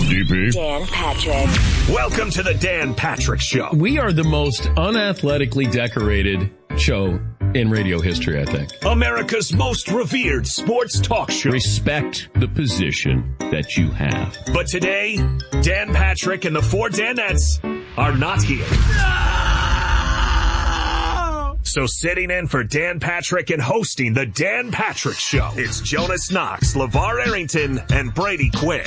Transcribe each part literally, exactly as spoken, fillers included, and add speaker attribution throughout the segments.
Speaker 1: D P.
Speaker 2: Dan Patrick.
Speaker 3: Welcome to the Dan Patrick Show.
Speaker 1: We are the most unathletically decorated show in radio history, I think.
Speaker 3: America's most revered sports talk show.
Speaker 1: Respect the position that you have.
Speaker 3: But today, Dan Patrick and the four Danettes are not here. So sitting in for Dan Patrick and hosting the Dan Patrick Show, it's Jonas Knox, LeVar Arrington, and Brady Quinn.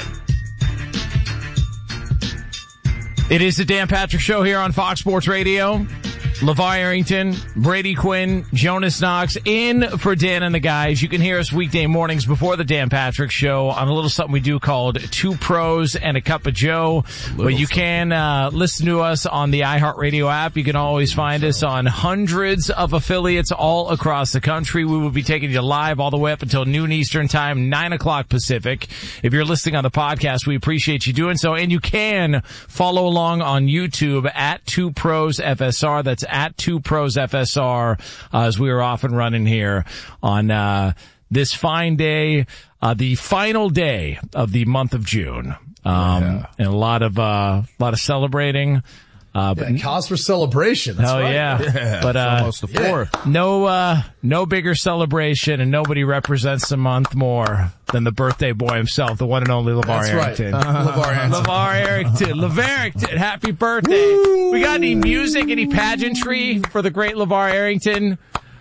Speaker 4: It is the Dan Patrick Show here on Fox Sports Radio. LeVar Arrington, Brady Quinn, Jonas Knox in for Dan and the guys. You can hear us weekday mornings before the Dan Patrick Show on a little something we do called Two Pros and a Cup of Joe. But you can uh, listen to us on the iHeartRadio app. You can always find us on hundreds of affiliates all across the country. We will be taking you live all the way up until noon Eastern time, nine o'clock Pacific. If you're listening on the podcast, we appreciate you doing so. And you can follow along on YouTube at Two Pros F S R. That's at Two Pros F S R, uh, as we are off and running here on uh this fine day, uh the final day of the month of June. Um yeah. And a lot of uh a lot of celebrating. Uh but
Speaker 5: yeah, cause for celebration. That's
Speaker 4: oh
Speaker 5: right.
Speaker 4: yeah.
Speaker 6: yeah.
Speaker 4: But uh
Speaker 6: almost the fourth.
Speaker 4: Yeah. No uh no bigger celebration, and nobody represents the month more than the birthday boy himself, the one and only LeVar
Speaker 5: That's
Speaker 4: Arrington.
Speaker 5: Right. Uh, LeVar Arrington.
Speaker 4: LeVar Arrington. LeVar Arrington. Happy birthday. Woo! We got any music, any pageantry for the great LeVar Arrington?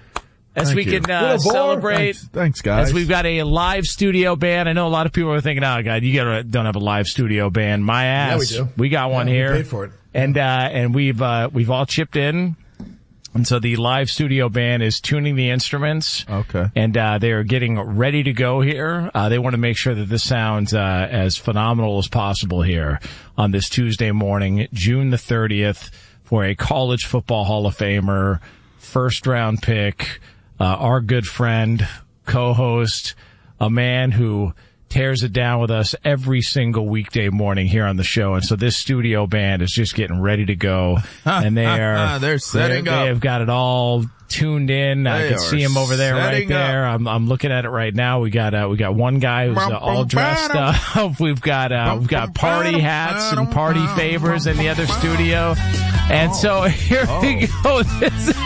Speaker 4: As
Speaker 6: Thank
Speaker 4: we
Speaker 6: you.
Speaker 4: can uh, celebrate.
Speaker 6: Thanks, thanks, guys.
Speaker 4: As we've got a live studio band. I know a lot of people are thinking, oh, God, you gotta, don't have a live studio band. My ass.
Speaker 5: Yeah, we do.
Speaker 4: We got one
Speaker 5: yeah,
Speaker 4: here.
Speaker 5: We paid for it.
Speaker 4: And, uh, and we've, uh, we've all chipped in. And so the live studio band is tuning the instruments.
Speaker 6: Okay.
Speaker 4: And, uh, they're getting ready to go here. Uh, they want to make sure that this sounds, uh, as phenomenal as possible here on this Tuesday morning, June the thirtieth, for a college football Hall of Famer, first round pick, uh, our good friend, co-host, a man who tears it down with us every single weekday morning here on the show. And so this studio band is just getting ready to go. And they are,
Speaker 6: they're setting
Speaker 4: they
Speaker 6: up.
Speaker 4: They have got it all tuned in.
Speaker 6: They
Speaker 4: I can see him over there right there. I'm, I'm looking at it right now. We got, uh, we got one guy who's uh, all dressed up. We've got, uh, we've got party hats and party favors in the other studio. And so here
Speaker 6: oh.
Speaker 4: we go. This is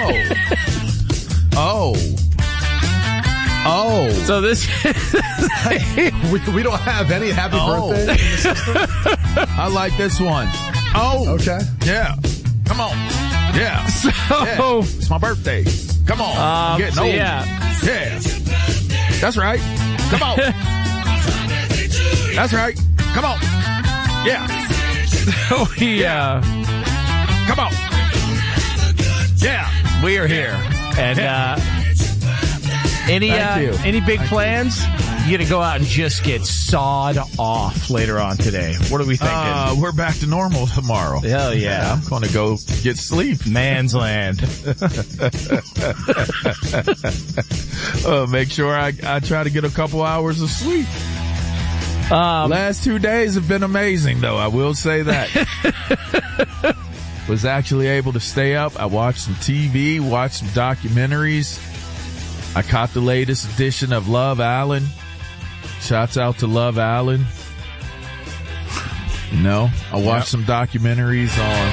Speaker 6: oh. Oh. Oh.
Speaker 4: So this
Speaker 5: we, we don't have any happy
Speaker 6: oh.
Speaker 5: birthday in the system.
Speaker 6: I like this one. Oh.
Speaker 5: Okay.
Speaker 6: Yeah. Come on. Yeah.
Speaker 4: So,
Speaker 6: yeah. It's my birthday. Come on.
Speaker 4: Um,
Speaker 6: I'm getting
Speaker 4: so
Speaker 6: old.
Speaker 4: yeah.
Speaker 6: Yeah. That's right. Come on. That's right. Come on. Yeah.
Speaker 4: we,
Speaker 6: yeah.
Speaker 4: uh,
Speaker 6: Come on. Yeah.
Speaker 4: We are here. And, uh, Any uh, any big
Speaker 6: Thank
Speaker 4: plans? You gonna go out and just get sawed off later on today? What are we thinking?
Speaker 6: Uh, we're back to normal tomorrow.
Speaker 4: Hell yeah!
Speaker 6: yeah I'm going to go get sleep.
Speaker 4: Man's land.
Speaker 6: uh, make sure I I try to get a couple hours of sleep.
Speaker 4: Um,
Speaker 6: Last two days have been amazing, though. I will say that. Was actually able to stay up. I watched some T V, watched some documentaries. I caught the latest edition of Love Island. Shouts out to Love Island. You know, I watched yep. some documentaries on.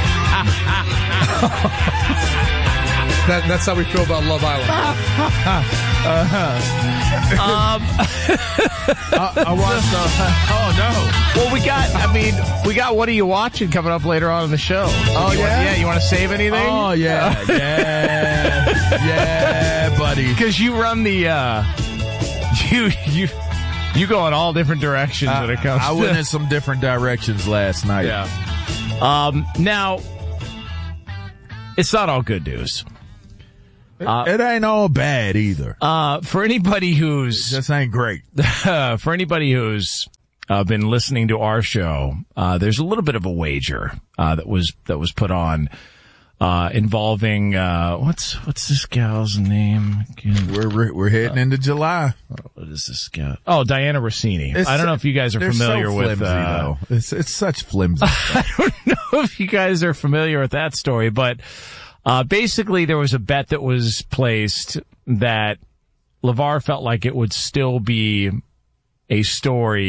Speaker 5: that, that's how we feel about Love Island.
Speaker 4: uh-huh. um,
Speaker 6: I, I watched. Uh, oh no!
Speaker 4: Well, we got. I mean, we got. What are you watching coming up later on in the show?
Speaker 6: Oh
Speaker 4: you
Speaker 6: yeah,
Speaker 4: want, yeah. You want to save anything?
Speaker 6: Oh yeah, yeah, yeah, buddy.
Speaker 4: Because you run the. Uh, you you you go in all different directions
Speaker 6: I,
Speaker 4: when it comes.
Speaker 6: I
Speaker 4: to...
Speaker 6: went in some different directions last night.
Speaker 4: Yeah. Um. Now, it's not all good news.
Speaker 6: Uh, it ain't all bad either.
Speaker 4: Uh, for anybody who's
Speaker 6: it just ain't great.
Speaker 4: for anybody who's uh, been listening to our show, uh, there's a little bit of a wager uh, that was that was put on uh, involving uh, what's what's this gal's name?
Speaker 6: We're we're heading uh, into July.
Speaker 4: What is this gal? Oh, Diana Rossini.
Speaker 6: It's,
Speaker 4: I don't know if you guys are familiar
Speaker 6: so
Speaker 4: with.
Speaker 6: Flimsy,
Speaker 4: uh,
Speaker 6: though. It's it's such flimsy.
Speaker 4: I don't know if you guys are familiar with that story, but. Uh, basically, there was a bet that was placed that LeVar felt like it would still be a story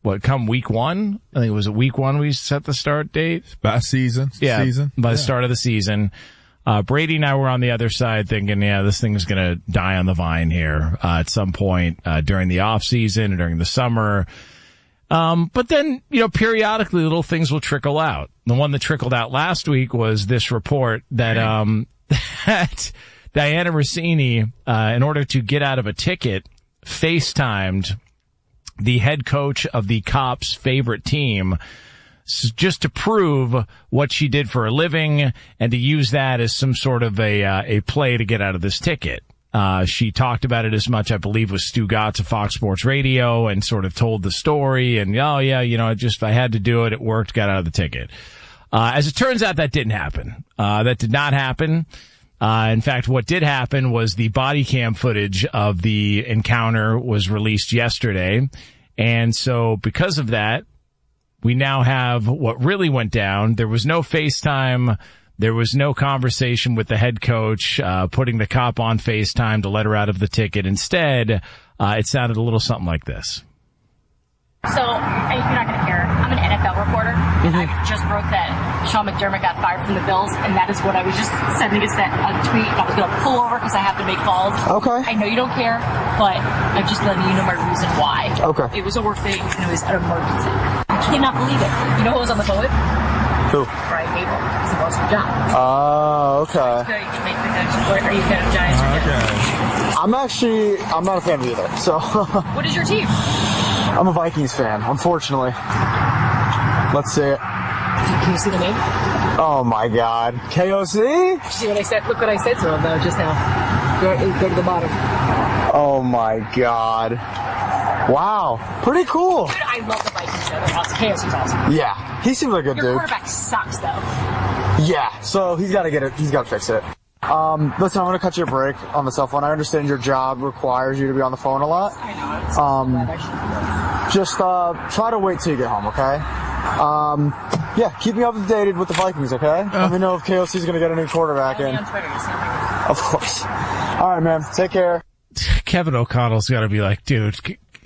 Speaker 4: what, come week one? I think it was week one we set the start date.
Speaker 6: By season.
Speaker 4: Yeah,
Speaker 6: season.
Speaker 4: by the
Speaker 6: yeah.
Speaker 4: start of the season. Uh, Brady and I were on the other side thinking, yeah, this thing is going to die on the vine here, uh, at some point, uh, during the off season and during the summer. Um, but then, you know, periodically little things will trickle out. The one that trickled out last week was this report that, um, that Diana Rossini, uh, in order to get out of a ticket, FaceTimed the head coach of the Cops' favorite team, just to prove what she did for a living and to use that as some sort of a uh, a play to get out of this ticket. Uh, she talked about it as much, I believe, with Stu Gatz of Fox Sports Radio and sort of told the story. And, oh, yeah, you know, I just, I had to do it. It worked, got out of the ticket. Uh, as it turns out, that didn't happen. Uh, that did not happen. Uh, in fact, what did happen was the body cam footage of the encounter was released yesterday. And so because of that, we now have what really went down. There was no FaceTime. There was no conversation with the head coach, uh, putting the cop on FaceTime to let her out of the ticket. Instead, uh, it sounded a little something like this.
Speaker 2: So, I, you're not going to care. I'm an N F L reporter, and mm-hmm. I just wrote that Sean McDermott got fired from the Bills, and that is what I was just sending a, set, a tweet. I was going to pull over because I have to make calls.
Speaker 7: Okay.
Speaker 2: I know you don't care, but I'm just letting you know my reason why.
Speaker 7: Okay.
Speaker 2: It was over things, and it was an emergency. I cannot believe it. You know who was on the phone with?
Speaker 7: Who?
Speaker 2: Brian Cable. He's the boss of John.
Speaker 7: Oh, okay.
Speaker 2: So you can make the connection. Or are you a fan of Giants or
Speaker 7: Okay. I'm actually, I'm not a fan of either, so.
Speaker 2: What is your team?
Speaker 7: I'm a Vikings fan, unfortunately. Let's see it.
Speaker 2: Can you see the name?
Speaker 7: Oh my God. K O C?
Speaker 2: See what I said? Look what I said to him though just now. Go, go to the bottom.
Speaker 7: Oh my God. Wow. Pretty cool.
Speaker 2: Dude, I love the Vikings though. They're awesome. K O C's awesome.
Speaker 7: Yeah. He seems like a good
Speaker 2: Your
Speaker 7: dude.
Speaker 2: Your quarterback sucks though.
Speaker 7: Yeah. So he's got to get it. He's got to fix it. Um, listen, I'm going to cut you a break on the cell phone. I understand your job requires you to be on the phone a lot.
Speaker 2: I know. It's
Speaker 7: um, just uh, try to wait till you get home, okay? Um, yeah, keep me updated with the Vikings, okay? Uh, Let me know if K O C is going to get a new quarterback in.
Speaker 2: On Twitter,
Speaker 7: of course. All right, man. Take care.
Speaker 4: Kevin O'Connell's got to be like, dude,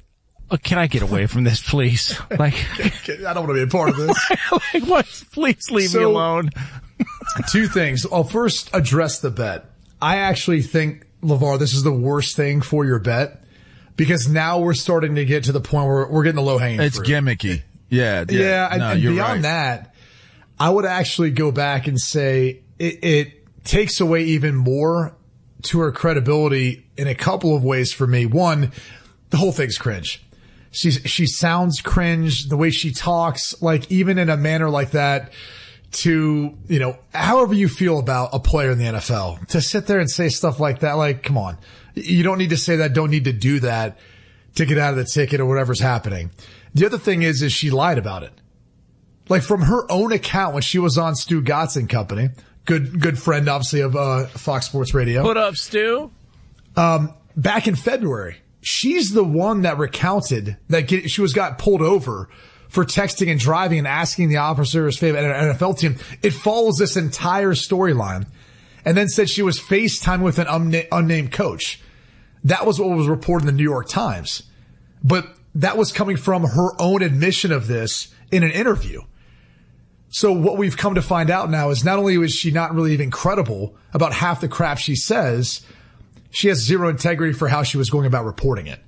Speaker 4: can I get away from this, please? Like,
Speaker 5: I don't want to be a part of this.
Speaker 4: Like, what? Please leave so, me alone.
Speaker 5: Two things. I'll first address the bet. I actually think, LeVar, this is the worst thing for your bet because now we're starting to get to the point where we're getting the low-hanging
Speaker 6: It's
Speaker 5: fruit.
Speaker 6: gimmicky. Yeah. Yeah.
Speaker 5: yeah and,
Speaker 6: no,
Speaker 5: and
Speaker 6: you're
Speaker 5: beyond
Speaker 6: right.
Speaker 5: that, I would actually go back and say it, it takes away even more to her credibility in a couple of ways for me. One, the whole thing's cringe. She's, she sounds cringe, the way she talks, like even in a manner like that, to, you know, however you feel about a player in the N F L, to sit there and say stuff like that, like, come on. You don't need to say that, don't need to do that to get out of the ticket or whatever's happening. The other thing is, is she lied about it. Like from her own account when she was on Stu Gatz and Company, good, good friend, obviously, of, uh, Fox Sports Radio.
Speaker 4: Put up, Stu.
Speaker 5: Um, back in February, she's the one that recounted that get, she was got pulled over for texting and driving and asking the officer his favorite N F L team. It follows this entire storyline and then said she was FaceTiming with an unna- unnamed coach. That was what was reported in the New York Times. But that was coming from her own admission of this in an interview. So what we've come to find out now is not only was she not really even credible about half the crap she says, she has zero integrity for how she was going about reporting it.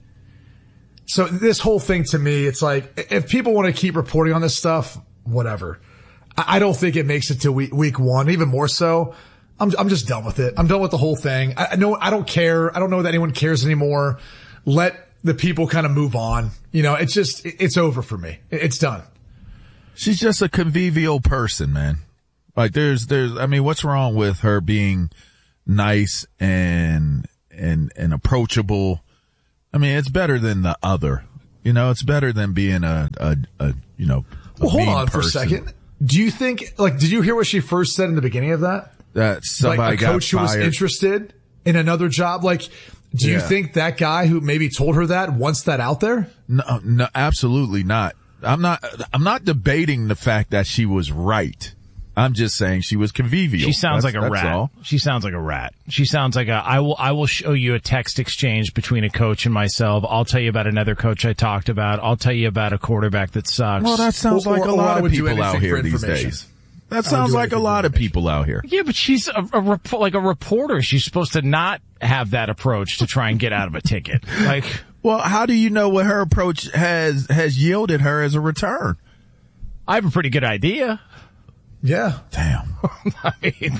Speaker 5: So this whole thing to me, it's like, if people want to keep reporting on this stuff, whatever. I don't think it makes it to week, week one, even more so. I'm, I'm just done with it. I'm done with the whole thing. I know, I don't care. I don't know that anyone cares anymore. Let the people kind of move on. You know, it's just, it's over for me. It's done.
Speaker 6: She's just a convivial person, man. Like there's, there's, I mean, what's wrong with her being nice and, and, and approachable? I mean, it's better than the other. You know, it's better than being a, a, a you know, a
Speaker 5: well, hold
Speaker 6: mean
Speaker 5: on
Speaker 6: person.
Speaker 5: for a second. Do you think, like, did you hear what she first said in the beginning of that?
Speaker 6: That somebody
Speaker 5: like a
Speaker 6: got
Speaker 5: coach who was
Speaker 6: fired.
Speaker 5: interested in another job? Like, do you
Speaker 6: Yeah.
Speaker 5: think that guy who maybe told her that wants that out there?
Speaker 6: No, no, absolutely not. I'm not, I'm not debating the fact that she was right. I'm just saying she was convivial.
Speaker 4: She sounds
Speaker 6: that's,
Speaker 4: like a rat.
Speaker 6: All.
Speaker 4: She sounds like a rat. She sounds like a, I will, I will show you a text exchange between a coach and myself. I'll tell you about another coach I talked about. I'll tell you about a quarterback that sucks.
Speaker 6: Well, that sounds
Speaker 5: Or-
Speaker 6: like
Speaker 5: or-
Speaker 6: a
Speaker 5: or I
Speaker 6: lot of
Speaker 5: would do
Speaker 6: people out
Speaker 5: anything
Speaker 6: here
Speaker 5: for
Speaker 6: these
Speaker 5: information.
Speaker 6: days. That
Speaker 5: I would
Speaker 6: sounds
Speaker 5: do
Speaker 6: like a
Speaker 5: anything
Speaker 6: lot
Speaker 5: for
Speaker 6: of people out here.
Speaker 4: Yeah, but she's a, a rep- like a reporter. She's supposed to not have that approach to try and get out of a ticket. Like,
Speaker 6: well, how do you know what her approach has has yielded her as a return?
Speaker 4: I have a pretty good idea.
Speaker 5: Yeah.
Speaker 6: Damn.
Speaker 4: I mean,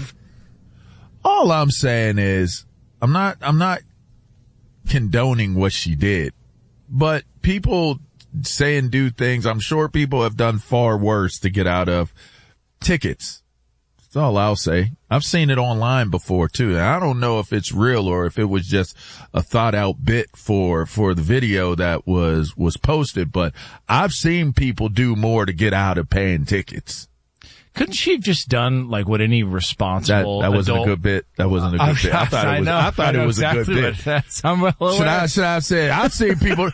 Speaker 6: All I'm saying is I'm not I'm not condoning what she did, but people say and do things. I'm sure people have done far worse to get out of tickets. That's all I'll say. I've seen it online before too. And I don't know if it's real or if it was just a thought out bit for, for the video that was, was posted, but I've seen people do more to get out of paying tickets.
Speaker 4: couldn't she have just done like what any
Speaker 6: That,
Speaker 4: responsible
Speaker 6: that wasn't
Speaker 4: adult-
Speaker 6: a good bit. That wasn't a good bit. I thought it was,
Speaker 4: know,
Speaker 6: I thought
Speaker 4: know
Speaker 6: it was
Speaker 4: exactly
Speaker 6: a good bit.
Speaker 4: what that's, I'm a little
Speaker 6: Should I, should I have said, I've seen people,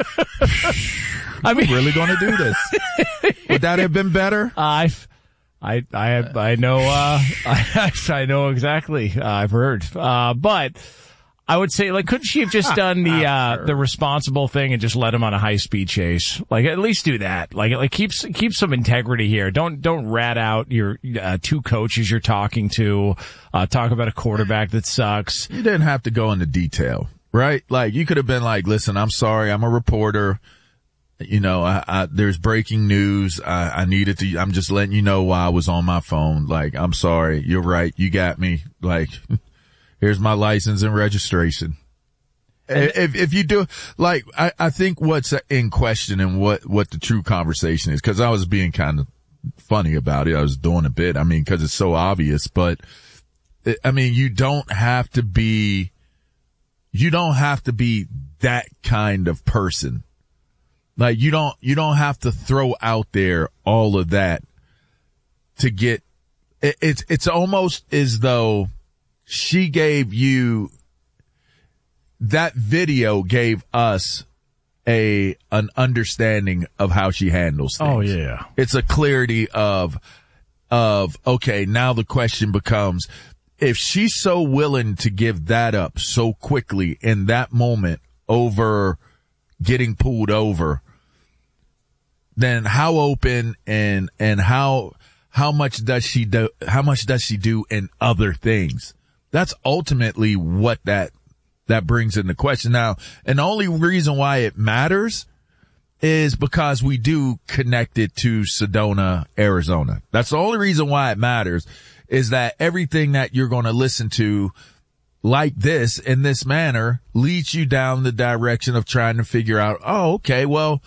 Speaker 4: I mean,
Speaker 6: really going to do this. Would that have been better?
Speaker 4: I've, I, I, I know, uh, I, I know exactly. Uh, I've heard, uh, but I would say, like, couldn't she have just done the, uh, the responsible thing and just let him on a high speed chase? Like, at least do that. Like, like keep, keep some integrity here. Don't, don't rat out your, uh, two coaches you're talking to, uh, talk about a quarterback that sucks.
Speaker 6: You didn't have to go into detail, right? Like, you could have been like, listen, I'm sorry. I'm a reporter. You know, I, I, there's breaking news. I, I needed to, I'm just letting you know while I was on my phone. Like, I'm sorry. You're right. You got me. Like, here's my license and registration. And if, if you do, like, I, I think what's in question and what, what the true conversation is, cause I was being kind of funny about it. I was doing a bit. I mean, cause it's so obvious, but I mean, you don't have to be, you don't have to be that kind of person. Like, you don't, you don't have to throw out there all of that to get, it, it's, it's almost as though she gave you, that video gave us a, an understanding of how she handles things.
Speaker 4: Oh, yeah.
Speaker 6: It's a clarity of, of, okay, now the question becomes, if she's so willing to give that up so quickly in that moment over getting pulled over, then how open and, and how, how much does she do, how much does she do in other things? That's ultimately what that, that brings into question. Now, and the only reason why it matters is because we do connect it to Sedona, Arizona. That's the only reason why it matters, is that everything that you're going to listen to like this in this manner leads you down the direction of trying to figure out, oh, okay, well,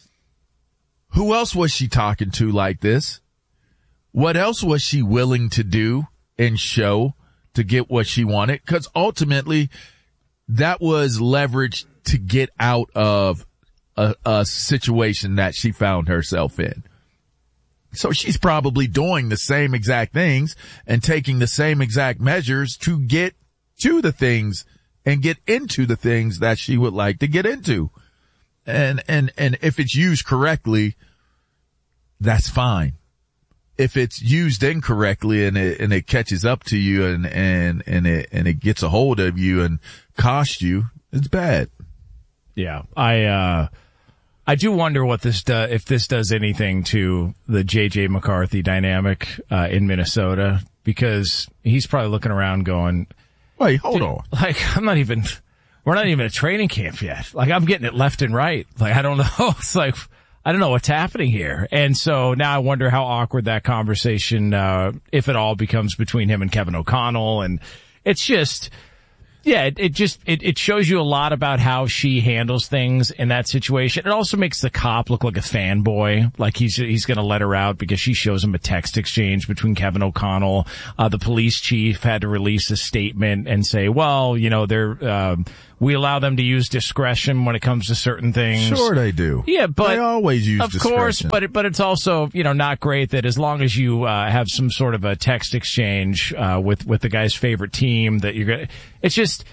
Speaker 6: who else was she talking to like this? What else was she willing to do and show to get what she wanted? Because ultimately, that was leverage to get out of a, a situation that she found herself in. So she's probably doing the same exact things and taking the same exact measures to get to the things and get into the things that she would like to get into. And, and, and if it's used correctly, that's fine. If it's used incorrectly and it, and it catches up to you and, and, and it, and it gets a hold of you and costs you, it's bad.
Speaker 4: Yeah. I, uh, I do wonder what this does, if this does anything to the J J McCarthy dynamic, uh, in Minnesota, because he's probably looking around going,
Speaker 6: wait, hold on.
Speaker 4: Like, I'm not even, we're not even at training camp yet. Like, I'm getting it left and right. Like, I don't know. It's like, I don't know what's happening here. And so now I wonder how awkward that conversation, uh, if at all, becomes between him and Kevin O'Connell. And it's just, yeah, it, it just, it, it shows you a lot about how she handles things in that situation. It also makes the cop look like a fanboy, like he's, he's gonna let her out because she shows him a text exchange between Kevin O'Connell. Uh, the police chief had to release a statement and say, well, you know, they're, um, we allow them to use discretion when it comes to certain things.
Speaker 6: Sure they do.
Speaker 4: Yeah, but
Speaker 6: they always use
Speaker 4: of
Speaker 6: discretion.
Speaker 4: course, but it, but it's also, you know, not great that as long as you uh, have some sort of a text exchange uh, with with the guy's favorite team that you're gonna. It's just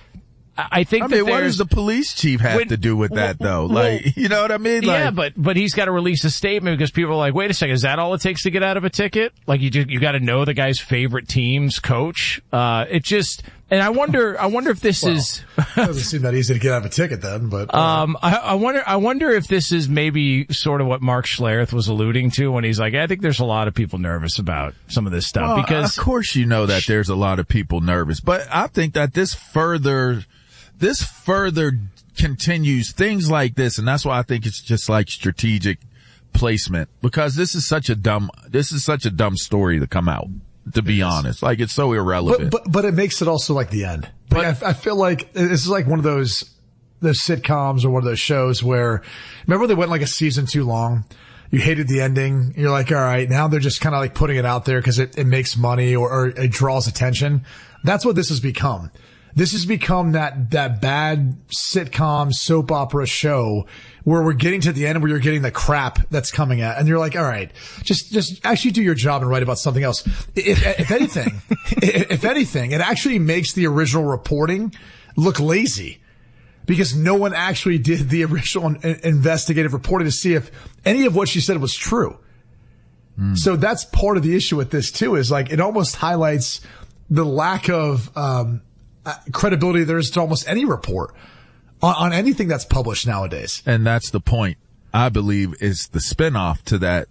Speaker 4: I think
Speaker 6: I
Speaker 4: that
Speaker 6: mean, what
Speaker 4: there's-
Speaker 6: does the police chief have
Speaker 4: when-
Speaker 6: to do with that, though?
Speaker 4: well,
Speaker 6: Like, you know what I mean? Like,
Speaker 4: yeah, but but he's got to release a statement because people are like, wait a second, is that all it takes to get out of a ticket? Like you just, you got to know the guy's favorite team's coach. Uh, it just, and I wonder, I wonder if this
Speaker 5: Well,
Speaker 4: is.
Speaker 5: doesn't seem that easy to get out of a ticket then, but. Uh,
Speaker 4: Um, I, I wonder, I wonder if this is maybe sort of what Mark Schlereth was alluding to when he's like, I think there's a lot of people nervous about some of this stuff
Speaker 6: well,
Speaker 4: because.
Speaker 6: of course you know that there's a lot of people nervous, but I think that this further, this further continues things like this, and that's why I think it's just like strategic placement, because this is such a dumb, this is such a dumb story to come out, to be honest. Like, it's so irrelevant.
Speaker 5: But, but, but it makes it also like the end. Like, I, I feel like this is like one of those, those sitcoms or one of those shows where, remember they went like a season too long? You hated the ending. You're like, all right, now they're just kind of like putting it out there because it, it makes money or, or it draws attention. That's what this has become. This has become that, that bad sitcom soap opera show where we're getting to the end where you're getting the crap that's coming at, and you're like, all right, just, just actually do your job and write about something else. If, if anything, if anything, it actually makes the original reporting look lazy because no one actually did the original investigative reporting to see if any of what she said was true. Mm. So that's part of the issue with this too, is like, it almost highlights the lack of, um, Uh, credibility there is to almost any report on, on anything that's published nowadays.
Speaker 6: And that's the point, I believe, is the spinoff to that,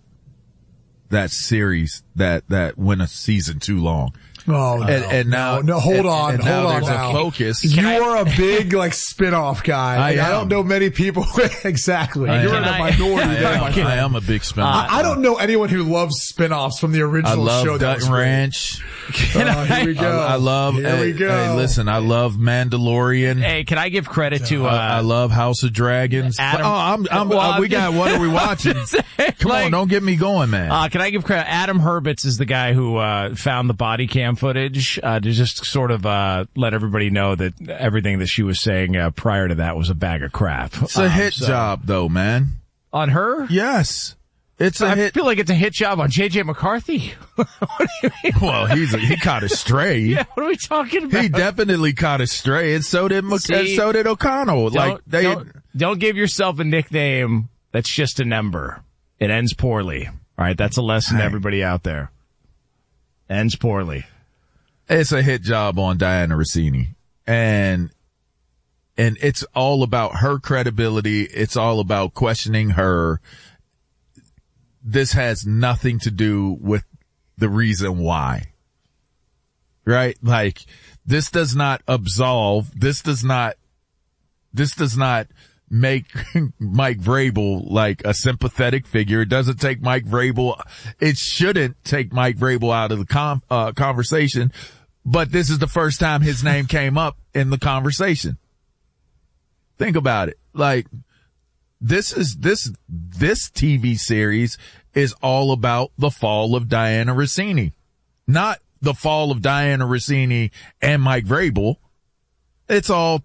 Speaker 6: that series that, that went a season too long.
Speaker 5: Oh, no.
Speaker 6: And, and now,
Speaker 5: no, no hold
Speaker 6: and,
Speaker 5: on,
Speaker 6: and
Speaker 5: hold
Speaker 6: now
Speaker 5: on
Speaker 6: there's
Speaker 5: now.
Speaker 6: a focus.
Speaker 5: You are a big, like, spin-off guy.
Speaker 6: I
Speaker 5: Like, I,
Speaker 6: am.
Speaker 5: don't know many people. Exactly.
Speaker 6: I
Speaker 5: You're
Speaker 6: am.
Speaker 5: in a
Speaker 4: I-
Speaker 5: minority
Speaker 6: I
Speaker 5: there.
Speaker 6: am,
Speaker 5: my friend.
Speaker 6: I am a big spinoff.
Speaker 5: I, I don't know anyone who loves spin-offs from the
Speaker 6: I
Speaker 5: original
Speaker 6: love
Speaker 5: show. That was
Speaker 6: Dutton
Speaker 5: great.
Speaker 6: Ranch.
Speaker 5: Oh, here we go.
Speaker 6: I, I love,
Speaker 5: Here
Speaker 6: hey,
Speaker 5: we go.
Speaker 6: hey, listen, I love Mandalorian.
Speaker 4: Hey, can I give credit to, uh,
Speaker 6: I, I love House of Dragons.
Speaker 4: Adam-
Speaker 6: oh, I'm, I'm,
Speaker 4: Well,
Speaker 6: uh, we
Speaker 4: I'm
Speaker 6: got,
Speaker 4: just-
Speaker 6: what are we watching? Come
Speaker 4: like-
Speaker 6: on, don't get me going, man.
Speaker 4: Uh, can I give credit? Adam Herbitz is the guy who, uh, found the body cam footage, uh, to just sort of, uh, let everybody know that everything that she was saying, uh, prior to that was a bag of crap.
Speaker 6: It's a
Speaker 4: Um,
Speaker 6: hit
Speaker 4: so-
Speaker 6: job, though, man.
Speaker 4: On her?
Speaker 6: Yes. It's a
Speaker 4: I
Speaker 6: hit.
Speaker 4: feel like it's a hit job on J J McCarthy. What do you mean?
Speaker 6: Well, he's a, he caught a stray.
Speaker 4: Yeah, what are we talking about?
Speaker 6: He definitely caught a stray, and so did Mc-
Speaker 4: See,
Speaker 6: and so did O'Connell.
Speaker 4: Don't,
Speaker 6: Like they,
Speaker 4: don't, don't give yourself a nickname that's just a number. It ends poorly. All right, that's a lesson to
Speaker 6: Hey.
Speaker 4: everybody out there. Ends poorly.
Speaker 6: it's a hit job on Diana Rossini, and and it's all about her credibility. It's all about questioning her. This has nothing to do with the reason why, right? Like, this does not absolve. This does not, this does not make Mike Vrabel like a sympathetic figure. It doesn't take Mike Vrabel. It shouldn't take Mike Vrabel out of the com, uh, conversation, but this is the first time his name came up in the conversation. Think about it. Like, This is, this, this T V series is all about the fall of Diana Rossini, not the fall of Diana Rossini and Mike Vrabel. It's all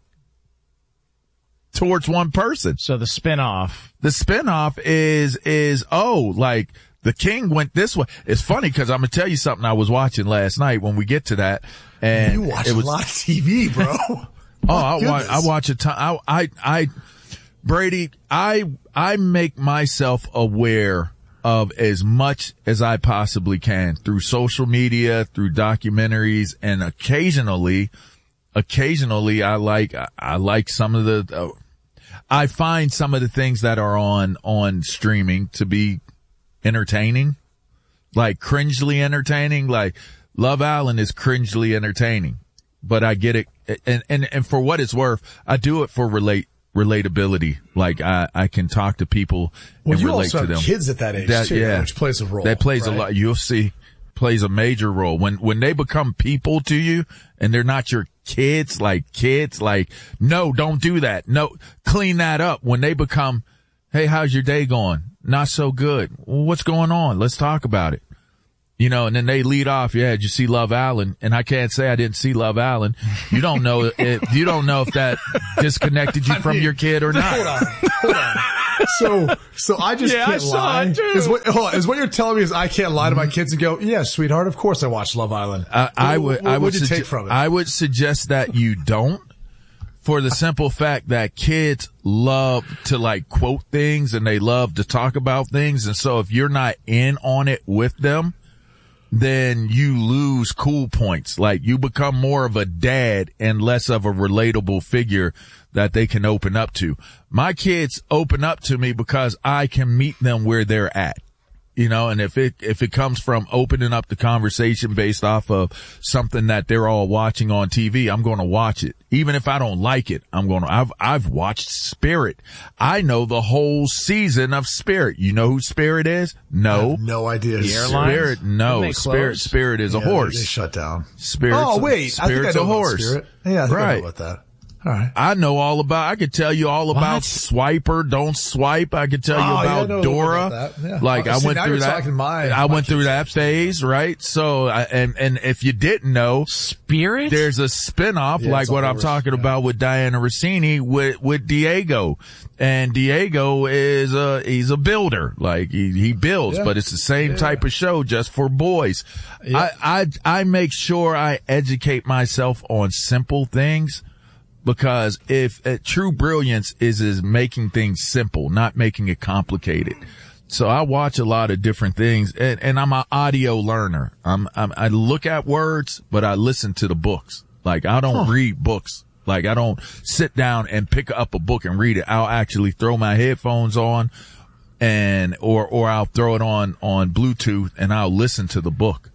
Speaker 6: towards one person.
Speaker 4: So the spinoff.
Speaker 6: The spinoff is, is, oh, like the king went this way. It's funny because I'm going to tell you something I was watching last night when we get to that. And
Speaker 5: You watch
Speaker 6: it was,
Speaker 5: a lot of T V, bro.
Speaker 6: oh, I watch, I watch a ton. I, I, I, Brady, I, I make myself aware of as much as I possibly can through social media, through documentaries, and occasionally, occasionally I like, I like some of the, uh, I find some of the things that are on, on streaming to be entertaining, like cringely entertaining, like Love Island is cringely entertaining, but I get it. And, and, and for what it's worth, I do it for relate, relatability. Like I, I can talk to people
Speaker 5: Well,
Speaker 6: and
Speaker 5: you
Speaker 6: relate
Speaker 5: also
Speaker 6: to
Speaker 5: have
Speaker 6: them.
Speaker 5: kids at that age
Speaker 6: That-
Speaker 5: too,
Speaker 6: yeah.
Speaker 5: which plays a role.
Speaker 6: That plays
Speaker 5: right?
Speaker 6: a lot. You'll see, plays a major role when, when they become people to you and they're not your kids, like kids, like, no, don't do that. No, clean that up. When they become, hey, how's your day going? Not so good. Well, what's going on? Let's talk about it. You know, and then they lead off. Yeah, did you see Love Island? And I can't say I didn't see Love Island. You don't know if, you don't know if that disconnected you
Speaker 5: I
Speaker 6: from
Speaker 5: mean,
Speaker 6: your kid or not.
Speaker 5: Hold on, hold on. So, so I just
Speaker 4: Yeah, I
Speaker 5: can't
Speaker 4: saw
Speaker 5: lie.
Speaker 4: it too.
Speaker 5: Is what, hold on, is what you're telling me is I can't lie to my kids and go, yeah, sweetheart, of course I watched Love Island.
Speaker 6: I, I would,
Speaker 5: What,
Speaker 6: I
Speaker 5: what
Speaker 6: would,
Speaker 5: would you
Speaker 6: sugge-
Speaker 5: take from it?
Speaker 6: I would suggest that you don't, for the simple fact that kids love to like quote things and they love to talk about things. And so if you're not in on it with them, then you lose cool points. Like you become more of a dad and less of a relatable figure that they can open up to. My kids open up to me because I can meet them where they're at. You know, and if it, if it comes from opening up the conversation based off of something that they're all watching on T V, I'm going to watch it. Even if I don't like it, I'm going to, I've, I've watched Spirit. I know the whole season of Spirit. You know who Spirit is? No.
Speaker 5: I have no idea.
Speaker 4: The airlines?
Speaker 6: Spirit, no. Spirit, Spirit is a
Speaker 5: yeah,
Speaker 6: horse.
Speaker 5: They, they shut down.
Speaker 6: Spirit.
Speaker 5: Oh, wait.
Speaker 6: Spirit's
Speaker 5: I think I know
Speaker 6: a horse.
Speaker 5: About Spirit. Yeah, I think
Speaker 6: right.
Speaker 5: I know about that. All right.
Speaker 6: I know all about, I could tell you all about
Speaker 4: What?
Speaker 6: Swiper, Don't Swipe. I could tell you
Speaker 5: Oh, yeah, I
Speaker 6: about
Speaker 5: know
Speaker 6: Dora.
Speaker 5: about that. Yeah.
Speaker 6: Like
Speaker 5: Oh,
Speaker 6: I
Speaker 5: see,
Speaker 6: went
Speaker 5: now
Speaker 6: through
Speaker 5: you're
Speaker 6: that.
Speaker 5: talking my-
Speaker 6: I
Speaker 5: my
Speaker 6: went through
Speaker 5: kids.
Speaker 6: that phase, right? So, I, and, and if you didn't know,
Speaker 4: Spirit?
Speaker 6: there's a spinoff
Speaker 5: Yeah,
Speaker 6: like
Speaker 5: it's a
Speaker 6: what I'm
Speaker 5: horse,
Speaker 6: talking
Speaker 5: yeah.
Speaker 6: about with Diana Rossini with, with Diego. And Diego is a, he's a builder. Like he, he builds,
Speaker 5: Yeah.
Speaker 6: but it's the same
Speaker 5: Yeah.
Speaker 6: type of show just for boys.
Speaker 5: Yeah.
Speaker 6: I, I, I make sure I educate myself on simple things. Because if uh, true brilliance is, is making things simple, not making it complicated. So I watch a lot of different things and, and I'm an audio learner. I'm, I'm, I look at words, but I listen to the books. Like I don't huh. read books. Like I don't sit down and pick up a book and read it. I'll actually throw my headphones on and, or, or I'll throw it on, on Bluetooth and I'll listen to the book.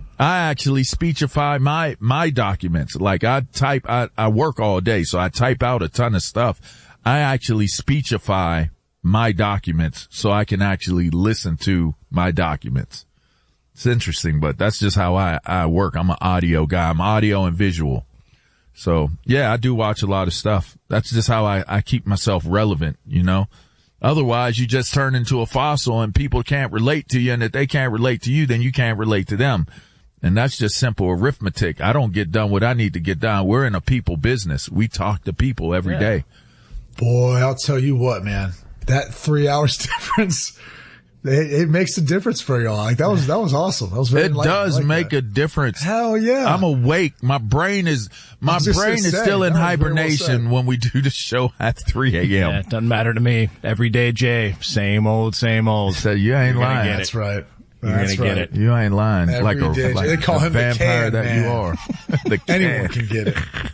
Speaker 6: I actually speechify my, my documents. Like I type, I, I work all day, so I type out a ton of stuff. I actually speechify my documents so I can actually listen to my documents. It's interesting, but that's just how I, I work. I'm an audio guy. I'm audio and visual. So yeah, I do watch a lot of stuff. That's just how I, I keep myself relevant, you know? Otherwise you just turn into a fossil and people can't relate to you. And if they can't relate to you, then you can't relate to them. And that's just simple arithmetic. I don't get done what I need to get done. We're in a people business. We talk to people every
Speaker 4: yeah.
Speaker 6: day.
Speaker 5: Boy, I'll tell you what, man. That three hours difference, it, it makes a difference for y'all. Like that was, that was awesome. That was very
Speaker 6: It does
Speaker 5: like
Speaker 6: make
Speaker 5: that.
Speaker 6: a difference.
Speaker 5: Hell yeah.
Speaker 6: I'm awake. My brain is, my brain is
Speaker 5: say,
Speaker 6: still in hibernation
Speaker 5: well
Speaker 6: when we do the show at three a.m.
Speaker 4: Yeah, it doesn't matter to me. Every day, Jay. Same old, same old.
Speaker 6: So you ain't
Speaker 4: You're gonna
Speaker 6: lying.
Speaker 4: get
Speaker 5: That's right.
Speaker 4: You're
Speaker 5: That's
Speaker 4: gonna
Speaker 5: right.
Speaker 4: get it.
Speaker 6: You ain't lying.
Speaker 5: Every
Speaker 6: like a,
Speaker 5: day.
Speaker 6: like
Speaker 5: They call
Speaker 6: the
Speaker 5: him the
Speaker 6: vampire
Speaker 5: can
Speaker 6: that
Speaker 5: man.
Speaker 6: you are. The can.
Speaker 5: Anyone can get it.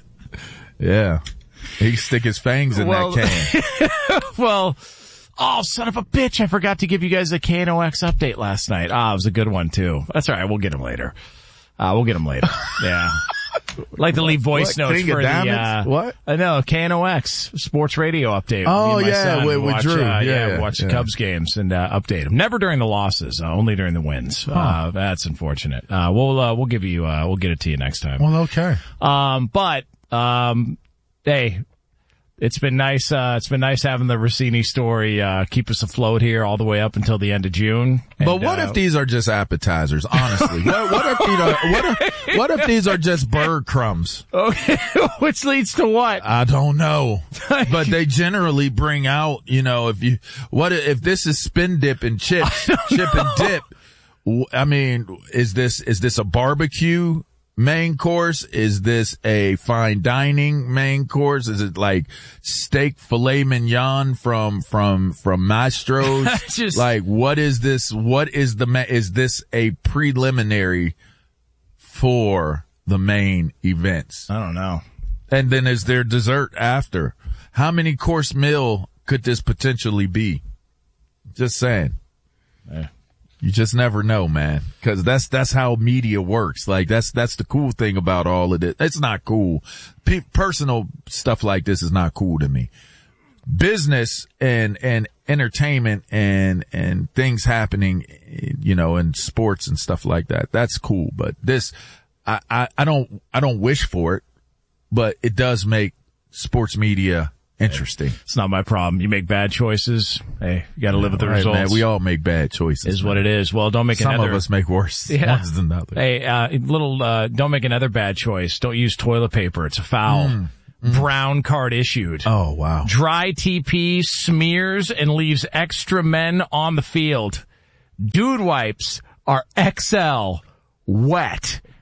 Speaker 6: Yeah. He can stick his fangs in
Speaker 4: Well-
Speaker 6: that can.
Speaker 4: Well, oh, son of a bitch. I forgot to give you guys a K N O X update last night. Ah, it was a good one too. That's all right. We'll get him later. Uh, we'll get him later. Yeah. Like to leave voice
Speaker 6: What,
Speaker 4: notes
Speaker 6: King of
Speaker 4: for the,
Speaker 6: Diamonds?
Speaker 4: uh,
Speaker 6: What?
Speaker 4: I know, K N O X sports radio update.
Speaker 6: Oh,
Speaker 4: Me and my
Speaker 6: yeah,
Speaker 4: son
Speaker 6: with- with
Speaker 4: watch,
Speaker 6: Drew.
Speaker 4: Uh, yeah,
Speaker 6: Yeah,
Speaker 4: watch
Speaker 6: yeah.
Speaker 4: the Cubs games and, uh, update them. Never during the losses, uh, only during the wins. Uh, that's unfortunate. Uh, we'll, uh, we'll give you, uh, we'll get it to you next time.
Speaker 6: Well, okay.
Speaker 4: Um, but, um, hey, it's been nice, uh, it's been nice having the Rossini story, uh, keep us afloat here all the way up until the end of June. And,
Speaker 6: But what
Speaker 4: uh,
Speaker 6: if these are just appetizers, honestly? what, what if these are, what if, what if these are just bird crumbs?
Speaker 4: Okay, which leads to what?
Speaker 6: I don't know. But they generally bring out, you know, if you, what if this is spin dip and chips, chip and dip? w- I mean, is this, is this a barbecue main course? Is this a fine dining main course? Is it like steak filet mignon from, from, from Mastro's?
Speaker 4: Just-
Speaker 6: like, what is this? What is the, ma- is this a preliminary for the main events?
Speaker 4: I don't know.
Speaker 6: And then is there dessert after? How many course meal could this potentially be? Just saying.
Speaker 4: Yeah.
Speaker 6: You just never know, man. Cause that's, that's how media works. Like that's, that's the cool thing about all of this. It's not cool. Pe- personal stuff like this is not cool to me. Business and, and entertainment and, and things happening, you know, in sports and stuff like that. That's cool. But this, I, I, I don't, I don't wish for it, but it does make sports media interesting.
Speaker 4: It's not my problem. You make bad choices. Hey, you gotta live with the
Speaker 6: Right,
Speaker 4: results.
Speaker 6: man, we all make bad choices.
Speaker 4: is
Speaker 6: man.
Speaker 4: what it is. Well, don't make
Speaker 6: Some
Speaker 4: another.
Speaker 6: of us make worse
Speaker 4: Yeah.
Speaker 6: ones than others.
Speaker 4: Hey, uh, little, uh, don't make another bad choice. Don't use toilet paper. It's a foul.
Speaker 6: Mm.
Speaker 4: Brown card issued.
Speaker 6: Oh, wow.
Speaker 4: Dry T P smears and leaves extra men on the field. Dude wipes are X L wet.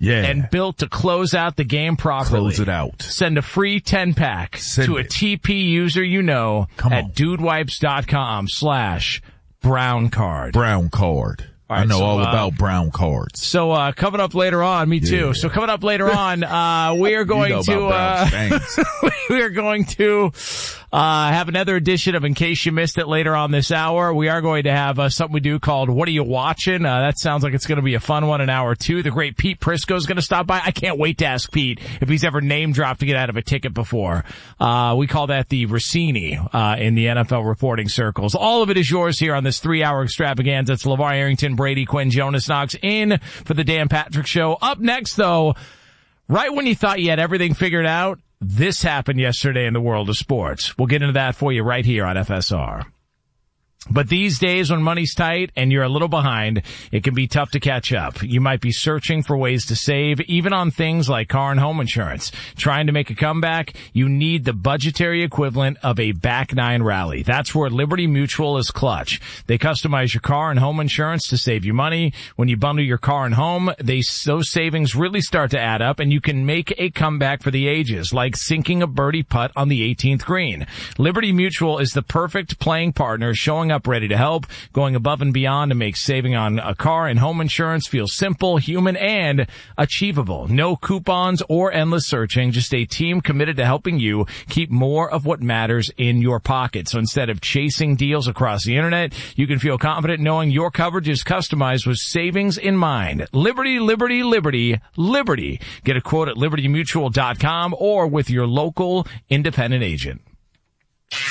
Speaker 6: Yeah.
Speaker 4: and built to close out the game properly.
Speaker 6: Close it out.
Speaker 4: Send a free ten-pack
Speaker 6: Send
Speaker 4: to a
Speaker 6: it.
Speaker 4: T P user you know
Speaker 6: Come
Speaker 4: at
Speaker 6: on.
Speaker 4: dudewipes.com slash brown card.
Speaker 6: Brown card.
Speaker 4: All right,
Speaker 6: I know
Speaker 4: so,
Speaker 6: all
Speaker 4: uh,
Speaker 6: about brown cards.
Speaker 4: So, uh, coming up later on, me too.
Speaker 6: Yeah.
Speaker 4: So coming up later on, uh, we are going
Speaker 6: you know
Speaker 4: to,
Speaker 6: about brown
Speaker 4: uh,
Speaker 6: stains.
Speaker 4: we are going to, uh, have another edition of In Case You Missed It later on this hour. We are going to have, uh, something we do called What Are You Watching? Uh, that sounds like it's going to be a fun one in hour two. The great Pete Prisco is going to stop by. I can't wait to ask Pete if he's ever name dropped to get out of a ticket before. Uh, we call that the Rossini, uh, in the N F L reporting circles. All of it is yours here on this three hour extravaganza. It's LeVar Arrington, Brady Quinn, Jonas Knox in for the Dan Patrick Show. Up next, though, right when you thought you had everything figured out, this happened yesterday in the world of sports. We'll get into that for you right here on F S R. But these days when money's tight and you're a little behind, it can be tough to catch up. You might be searching for ways to save, even on things like car and home insurance. Trying to make a comeback, you need the budgetary equivalent of a back nine rally. That's where Liberty Mutual is clutch. They customize your car and home insurance to save you money. When you bundle your car and home, they, those savings really start to add up, and you can make a comeback for the ages, like sinking a birdie putt on the eighteenth green. Liberty Mutual is the perfect playing partner, showing up ready to help, going above and beyond to make saving on a car and home insurance feel simple, human, and achievable. No coupons or endless searching, just a team committed to helping you keep more of what matters in your pocket. So instead of chasing deals across the internet, you can feel confident knowing your coverage is customized with savings in mind. Liberty, Liberty, Liberty, Liberty. Get a quote at liberty mutual dot com or with your local independent agent.